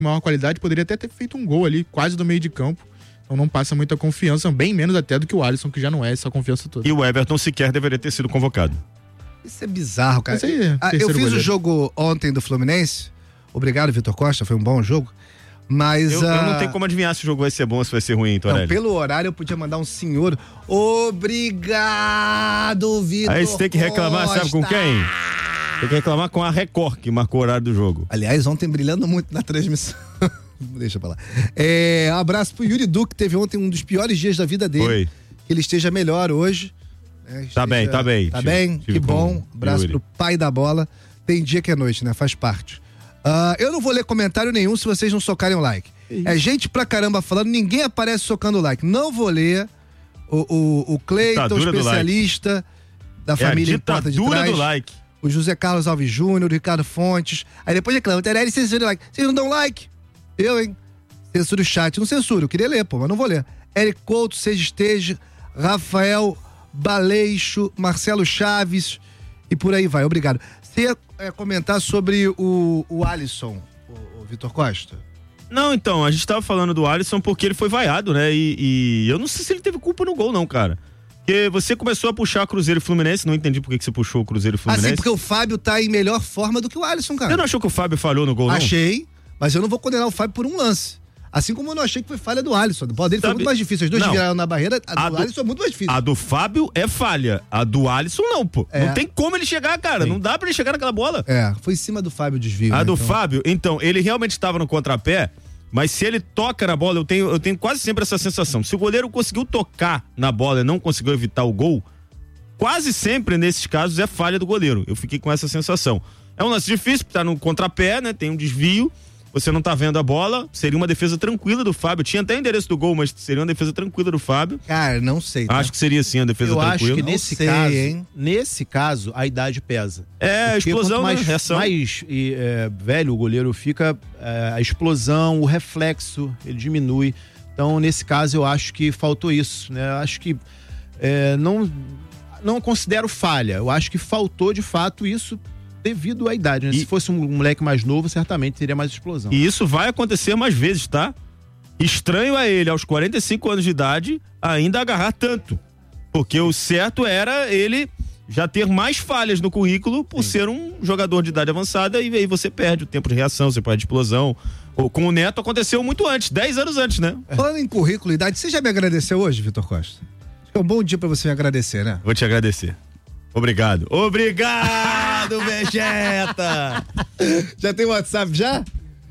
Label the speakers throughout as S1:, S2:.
S1: maior qualidade, poderia até ter feito um gol ali, quase do meio de campo. Então não passa muita confiança, bem menos até do que o Alisson, que já não é essa confiança toda.
S2: E o Everton sequer deveria ter sido convocado.
S3: Isso é bizarro, cara.
S1: Aí,
S3: eu fiz
S1: goleiro.
S3: o jogo ontem do Fluminense. Obrigado, Vitor Costa, foi um bom jogo. Mas
S2: eu não tenho como adivinhar se o jogo vai ser bom ou se vai ser ruim, Torelli.
S3: Não, pelo horário eu podia mandar um senhor. Obrigado, Vitor.
S2: Aí você tem que reclamar,
S3: Costa.
S2: sabe com quem? Tem que reclamar com a Record, que marcou o horário do jogo.
S3: Aliás, ontem brilhando muito na transmissão. Deixa pra lá. Um abraço pro Yuri Duque, que teve ontem um dos piores dias da vida dele.
S2: Foi.
S3: Que ele esteja melhor hoje.
S2: Tá bem.
S3: Tá bem? Que bom. Abraço
S2: Yuri.
S3: pro pai da bola. Tem dia que é noite, né? Faz parte. Eu não vou ler comentário nenhum se vocês não socarem o like. É gente pra caramba falando, ninguém aparece socando o like. Não vou ler. O Cleiton, especialista da família em Porta de Trás.
S2: Do like.
S3: O José Carlos Alves Júnior, o Ricardo Fontes. Aí depois reclama, Tereli, censura o like. Vocês não dão like? Eu, hein? Censura o chat. Não censuro, eu queria ler, pô, mas não vou ler. Eric Couto, Seja Esteja, Rafael Baleixo, Marcelo Chaves e por aí vai. Obrigado. Você ia comentar sobre o Alisson, o Vitor Costa?
S2: Não, então, a gente tava falando do Alisson porque ele foi vaiado, né? E eu não sei se ele teve culpa no gol, não, cara. Porque você começou a puxar Cruzeiro e Fluminense, não entendi por que você puxou o Cruzeiro e Fluminense.
S3: Assim, porque o Fábio tá em melhor forma do que o Alisson, cara.
S2: Você não achou que o Fábio falhou no gol, não?
S3: Achei, mas eu não vou condenar o Fábio por um lance. Assim como eu não achei que foi falha do Alisson. A bola dele foi muito mais difícil. As duas viraram na barreira, a do Alisson é muito mais difícil.
S2: A do Fábio é falha. A do Alisson não, pô. Não tem como ele chegar, cara. Sim. Não dá pra ele chegar naquela bola.
S3: Foi em cima do Fábio o desvio.
S2: A do Fábio, então, ele realmente estava no contrapé, mas se ele toca na bola, eu tenho quase sempre essa sensação. Se o goleiro conseguiu tocar na bola e não conseguiu evitar o gol, quase sempre nesses casos é falha do goleiro. Eu fiquei com essa sensação. É um lance difícil, porque tá no contrapé, né? Tem um desvio. Você não tá vendo a bola, seria uma defesa tranquila do Fábio. Tinha até o endereço do gol, mas seria uma defesa tranquila do Fábio.
S3: Cara, não sei. Tá?
S2: Acho que seria sim a defesa tranquila.
S4: Eu acho que nesse caso, a idade pesa.
S2: A explosão,
S4: mais,
S2: reação.
S4: Mais velho o goleiro fica, a explosão, o reflexo, ele diminui. Então, nesse caso, eu acho que faltou isso, né? Eu acho que não considero falha. Eu acho que faltou, de fato, isso devido à idade, né? Se fosse um moleque mais novo, certamente teria mais explosão.
S2: E isso vai acontecer mais vezes, tá? Estranho a ele, aos 45 anos de idade, ainda agarrar tanto. Porque o certo era ele já ter mais falhas no currículo por ser um jogador de idade avançada, e aí você perde o tempo de reação, você perde explosão. Com o Neto aconteceu muito antes, 10 anos antes, né?
S3: Falando em currículo e idade, você já me agradeceu hoje, Vitor Costa? Acho que é um bom dia pra você me agradecer, né?
S2: Vou te agradecer. Obrigado. Obrigado, Vegeta!
S3: Já tem WhatsApp já?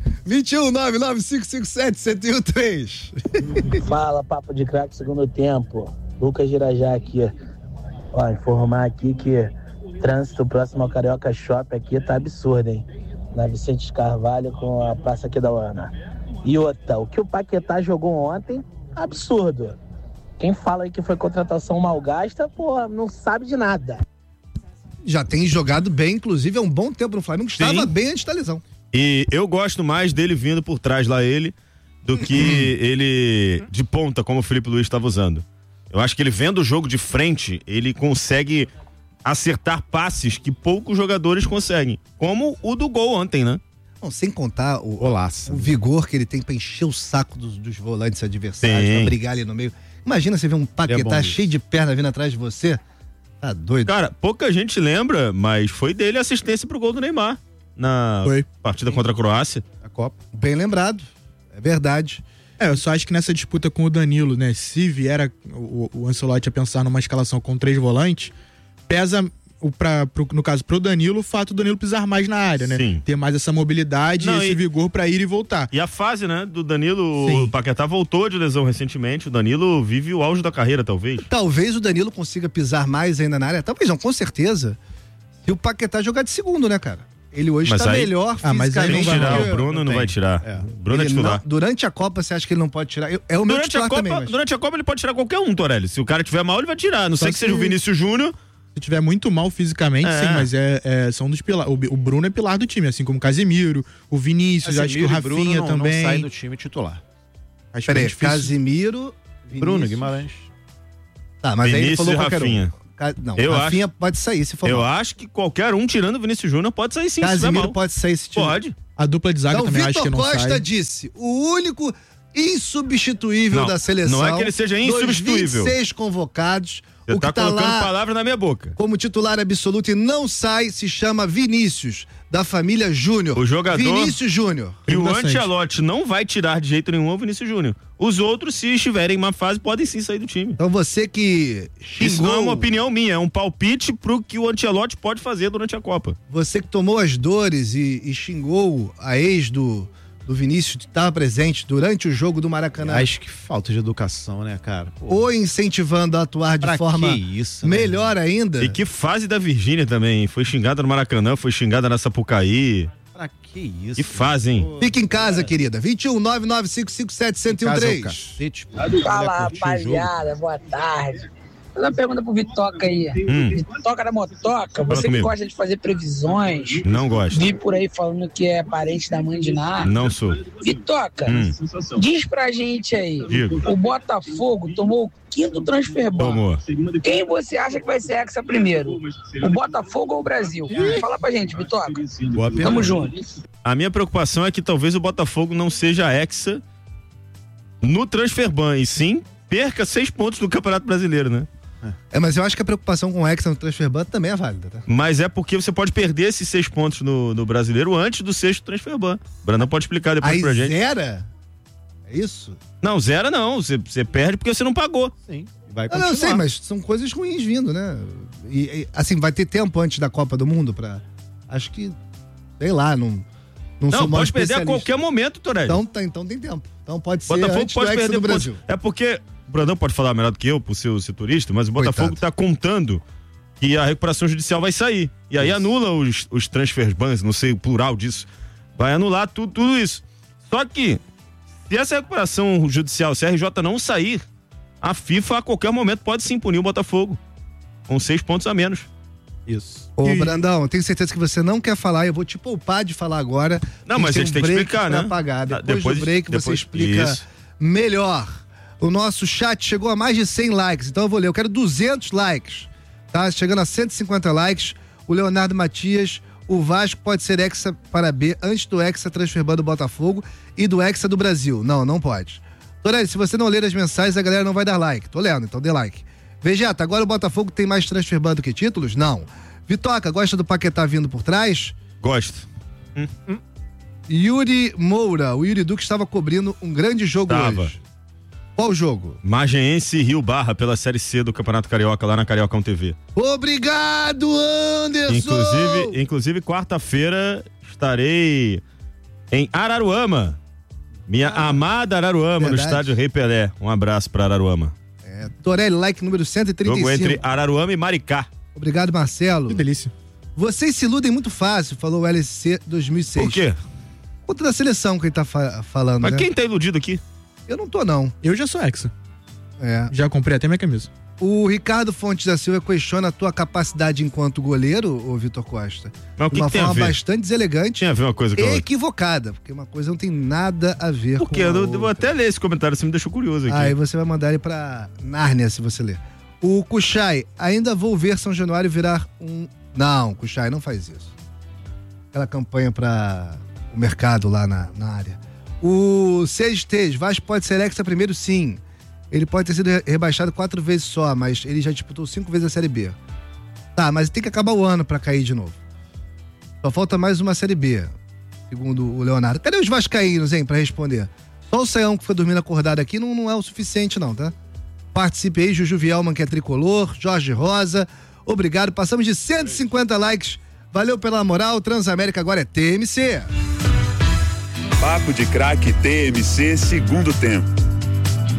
S3: 21995571013.
S5: Fala, papo de craque, segundo tempo. Lucas Girajá aqui. Ó, informar aqui que trânsito próximo ao Carioca Shop aqui tá absurdo, hein? Na Vicente Carvalho com a Praça Aquidauana. E outra, o que o Paquetá jogou ontem, absurdo. Quem fala aí que foi contratação mal gasta, pô, não sabe de nada.
S3: Já tem jogado bem, inclusive, há um bom tempo no Flamengo. Estava bem antes da lesão.
S2: E eu gosto mais dele vindo por trás lá, do que ele de ponta, como o Felipe Luiz estava usando. Eu acho que ele vendo o jogo de frente, ele consegue acertar passes que poucos jogadores conseguem. Como o do gol ontem, né?
S3: Não, sem contar o vigor que ele tem pra encher o saco dos volantes adversários, pra brigar ali no meio. Imagina você ver um Paquetá cheio de perna vindo atrás de você. Tá doido.
S2: Cara, pouca gente lembra, mas foi dele a assistência pro gol do Neymar na partida contra a Croácia.
S3: A Copa. Bem lembrado. É verdade.
S1: Eu só acho que nessa disputa com o Danilo, né? Se vier o Ancelotti a pensar numa escalação com 3 volantes, pesa, no caso, pro Danilo, o fato do Danilo pisar mais na área, né?
S2: Sim.
S1: Ter mais essa mobilidade e esse vigor pra ir e voltar.
S2: E a fase, né, do Danilo, o Paquetá voltou de lesão recentemente, o Danilo vive o auge da carreira, talvez.
S3: Talvez o Danilo consiga pisar mais ainda na área, talvez não, com certeza, se o Paquetá jogar de segundo, né, cara? Ele hoje tá melhor fisicamente.
S2: Mas aí não vai tirar, o Bruno não vai tirar. O Bruno é titular.
S3: Durante a Copa, você acha que ele não pode tirar? É o meu titular também. Mas...
S2: Durante a Copa ele pode tirar qualquer um, Torelli. Se o cara tiver mal, ele vai tirar. Não sei que seja o Vinícius Júnior.
S1: Se tiver muito mal fisicamente, sim, mas são dos pilares. O Bruno é pilar do time, assim como o Casemiro, o Vinícius, acho que o Rafinha também.
S4: Não sai do time titular.
S3: Peraí, Casemiro,
S4: Vinícius, Bruno Guimarães.
S3: Tá, mas
S2: Vinícius
S3: aí ele falou qualquer
S2: Rafinha.
S3: Não, Rafinha pode sair se for
S2: Eu
S3: mal.
S2: acho que qualquer um tirando o Vinícius Júnior pode sair sim.
S3: Casemiro pode sair se tiver.
S2: Pode.
S1: A dupla de zaga
S3: Então,
S1: também acho que
S3: Vitor
S1: não
S3: Costa
S1: sai.
S3: disse, o único insubstituível da seleção.
S2: Não é que ele seja insubstituível.
S3: Dos 26 convocados,
S2: Você
S3: o que
S2: tá colocando
S3: lá
S2: palavra na minha boca.
S3: como titular absoluto e não sai, se chama Vinícius, da família Júnior.
S2: O jogador-
S3: Vinícius Júnior.
S2: E o
S1: Bastante.
S2: Ancelotti não vai tirar de jeito nenhum o Vinícius Júnior. Os outros, se estiverem em má fase, podem sim sair do time.
S3: Então você que xingou,
S2: Isso não é uma opinião minha, é um palpite pro que o Ancelotti pode fazer durante a Copa.
S3: você que tomou as dores e xingou a ex do Vinícius, que estava presente durante o jogo do Maracanã,
S4: Acho que falta de educação, né, cara? Pô,
S3: ou incentivando a atuar de
S4: pra
S3: forma
S4: que isso, né?
S3: melhor ainda.
S2: E que fase da Virgínia também. Foi xingada no Maracanã, foi xingada na Sapucaí.
S4: Pra que isso?
S2: Que fase, hein?
S3: Fique em casa, querida. 21 99557
S4: Casa é o
S3: 1013.
S4: cacete, pô.
S6: Fala,
S4: Mulher curtir o jogo.
S6: rapaziada, boa tarde. Vou dar uma pergunta pro Vitoca aí. Vitoca da Motoca, você que
S2: comigo.
S6: gosta de fazer previsões,
S2: Não gosto.
S6: vi por aí falando que é parente da mãe de Ná.
S2: Não sou.
S6: Vitoca, diz pra gente aí,
S2: Digo.
S6: o Botafogo tomou o 5º transfer ban.
S2: Tomou.
S6: Quem você acha que vai ser hexa primeiro? O Botafogo ou o Brasil? Fala pra gente, Vitoca.
S4: Boa pergunta.
S6: Tamo junto.
S2: A minha preocupação é que talvez o Botafogo não seja hexa no transfer ban, e sim perca 6 pontos do Campeonato Brasileiro, né?
S3: Mas eu acho que a preocupação com o Hexa no transfer ban também é válida, tá?
S2: Mas é porque você pode perder esses 6 pontos no Brasileiro antes do 6º transfer ban. O Brandão pode explicar depois
S3: Aí
S2: pra gente.
S3: zera? É isso?
S2: Não, zero não. Você perde porque você não pagou.
S4: Sim, vai
S3: Eu
S4: continuar.
S3: não sei, mas são coisas ruins vindo, né? Assim, vai ter tempo antes da Copa do Mundo pra... Acho que, sei lá, não sou
S2: Não,
S3: mais
S2: pode perder a
S3: especialista.
S2: qualquer momento, Torelli.
S3: Então tem tempo. Então pode ser
S2: Botafogo
S3: antes
S2: pode
S3: do Hexa
S2: perder
S3: do
S2: pontos.
S3: Brasil.
S2: É porque o Brandão pode falar melhor do que eu, por ser turista, mas o Botafogo
S3: Coitado.
S2: tá contando que a recuperação judicial vai sair. E aí anula os transfer bans, não sei o plural disso. Vai anular tudo isso. Só que, se essa recuperação judicial, se a RJ não sair, a FIFA a qualquer momento pode sim punir o Botafogo. Com 6 pontos a menos.
S4: Isso.
S3: Ô, Brandão, eu tenho certeza que você não quer falar, eu vou te poupar de falar agora.
S2: Não, mas a gente tem que
S3: break
S2: explicar,
S3: pra
S2: né?
S3: pagar.
S2: Ah,
S3: Depois do break você explica
S2: Isso.
S3: melhor. O nosso chat chegou a mais de 100 likes, então eu vou ler. Eu quero 200 likes, tá? Chegando a 150 likes. O Leonardo Matias, o Vasco pode ser hexa para B antes do hexa transfer ban do Botafogo e do hexa do Brasil. Não pode. Torelli, se você não ler as mensagens, a galera não vai dar like. Tô lendo, então dê like. Vegeta, agora o Botafogo tem mais transfer ban do que títulos? Não. Vitoca, gosta do Paquetá vindo por trás?
S2: Gosto.
S3: Yuri Moura, o Yuri Duque estava cobrindo um grande jogo
S2: Tava.
S3: hoje. Qual jogo?
S2: Mageense e Rio Barra pela Série C do Campeonato Carioca, lá na Cariocão TV.
S3: Obrigado, Anderson!
S2: Inclusive quarta-feira estarei em Araruama. Minha amada Araruama, no
S3: verdade.
S2: estádio Rei Pelé. Um abraço pra Araruama.
S3: Torelli, like número 135.
S2: Jogo entre Araruama e Maricá.
S3: Obrigado, Marcelo.
S1: Que delícia.
S3: Vocês se iludem muito fácil, falou o LC 2006.
S2: Por quê?
S3: Contra da seleção que ele tá falando,
S2: Mas
S3: né?
S2: quem tá iludido aqui?
S3: Eu não tô, não.
S1: Eu já sou Hexa.
S3: É.
S1: Já comprei até minha camisa.
S3: O Ricardo Fontes da Silva questiona a tua capacidade enquanto goleiro, ô Vitor Costa.
S2: Mas o
S3: de
S2: que,
S3: uma
S2: que tem a
S3: forma
S2: ver?
S3: bastante deselegante
S2: Tinha a ver uma coisa com a
S3: e
S2: outra.
S3: equivocada, porque uma coisa não tem nada a ver
S2: Por
S3: com
S2: quê?
S3: a
S2: Eu
S3: outra.
S2: vou até ler esse comentário, você me deixou curioso aqui.
S3: Aí você vai mandar ele pra Nárnia, se você ler. O Kuchai, ainda vou ver São Januário virar um... Não, Kuchai, não faz isso. Aquela campanha pra o mercado lá na área. O CST, Vasco pode ser hexa primeiro, sim. Ele pode ter sido rebaixado 4 vezes só, mas ele já disputou 5 vezes a Série B. Tá, mas tem que acabar o ano pra cair de novo. Só falta mais uma Série B, segundo o Leonardo. Cadê os vascaínos, hein, pra responder? Só o Saião que foi dormindo acordado aqui não é o suficiente, não, tá? Participe aí, Juju Vielman, que é tricolor, Jorge Rosa. Obrigado, passamos de 150 likes. Valeu pela moral, Transamérica agora é TMC.
S7: Papo de Craque TMC, segundo tempo.